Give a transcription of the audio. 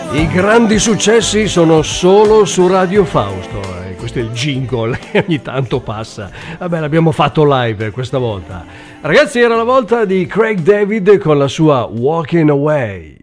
I grandi successi sono solo su Radio Fausto. Questo è il jingle che ogni tanto passa. Vabbè, l'abbiamo fatto live questa volta. Ragazzi, era la volta di Craig David con la sua Walking Away.